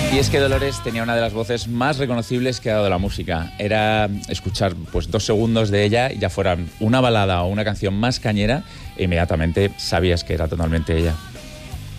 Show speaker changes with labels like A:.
A: Y es que Dolores tenía una de las voces más reconocibles que ha dado la música. Era escuchar pues 2 segundos de ella y ya fueran una balada o una canción más cañera e inmediatamente sabías que era totalmente ella.